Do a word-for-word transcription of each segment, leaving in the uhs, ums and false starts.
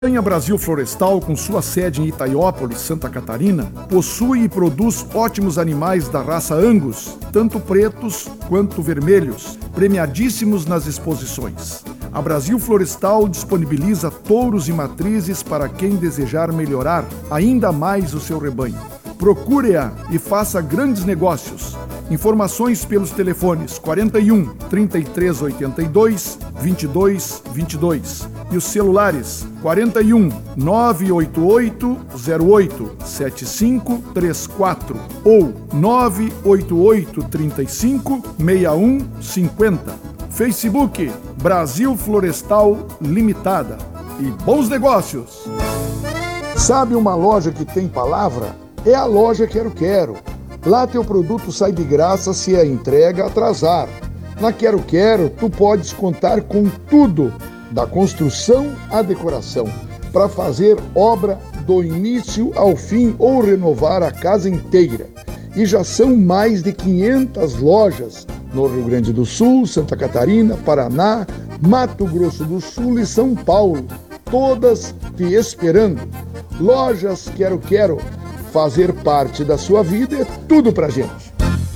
A Brasil Florestal, com sua sede em Itaiópolis, Santa Catarina, possui e produz ótimos animais da raça Angus, tanto pretos quanto vermelhos, premiadíssimos nas exposições. A Brasil Florestal disponibiliza touros e matrizes para quem desejar melhorar ainda mais o seu rebanho. Procure-a e faça grandes negócios. Informações pelos telefones quarenta e um, trinta e três oitenta e dois, vinte e dois vinte e dois e os celulares quarenta e um, nove oito oito, zero oito, sete cinco três quatro ou nove oito oito, trinta e cinco, sessenta e um cinquenta. Facebook Brasil Florestal Limitada. E bons negócios! Sabe uma loja que tem palavra? É a loja Quero Quero. Lá teu produto sai de graça se a entrega atrasar. Na Quero Quero, tu podes contar com tudo, da construção à decoração, para fazer obra do início ao fim ou renovar a casa inteira. E já são mais de quinhentas lojas no Rio Grande do Sul, Santa Catarina, Paraná, Mato Grosso do Sul e São Paulo, todas te esperando. Lojas Quero Quero. Fazer parte da sua vida é tudo pra gente.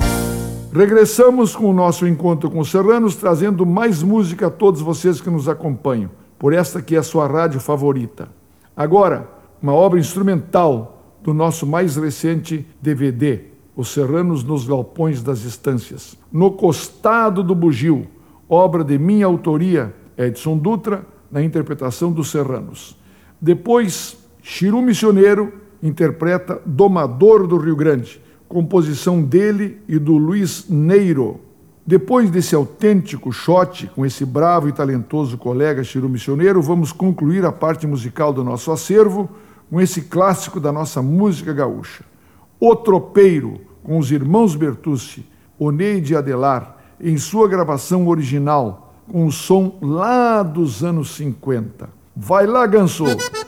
Regressamos com o nosso encontro com os serranos, trazendo mais música a todos vocês que nos acompanham, por esta que é a sua rádio favorita. Agora, uma obra instrumental do nosso mais recente D V D, Os Serranos nos Galpões das Estâncias. No Costado do Bugio, obra de minha autoria, Edson Dutra, na interpretação dos Serranos. Depois, Chiru Missioneiro interpreta Domador do Rio Grande, composição dele e do Luiz Neiro. Depois desse autêntico shot com esse bravo e talentoso colega Chiru Missioneiro, vamos concluir a parte musical do nosso acervo com esse clássico da nossa música gaúcha. O Tropeiro, com os irmãos Bertucci, Oneide e Adelar, em sua gravação original, com o som lá dos anos cinquenta. Vai lá, Ganso!